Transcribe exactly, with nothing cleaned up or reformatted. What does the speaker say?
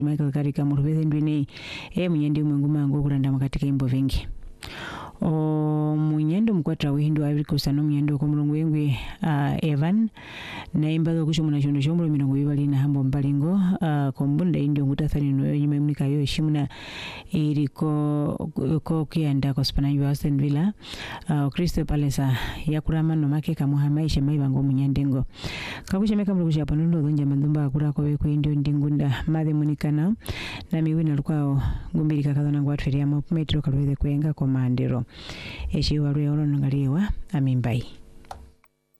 Michael Karika murubeze ndwini e munyendi mwenguma ngo kuranda makatika imbo vingi o munyendo mkwatra wihindu Ivory Coast no munyendo ko mulungu wengwe uh, Evan na imbazo kusho muna chondo chomulo mirongo ibali na hambo mbalingo uh, kombunda indio ngutathani no yime mnika yo shimuna iriko ko kianda ko spana yu Aston Villa uh, Crystal Palace yakurama no make kamwe maisha maibango munyendengo kakushemeka mulugusha panondo donja mandumba akura ko ko indio ndingunda mathe munikana na miwina lukao ngumbiri kakadona ngwatferia mo metro kalweze kwenga komandero eshi waru yoro ngaliwa amimbai.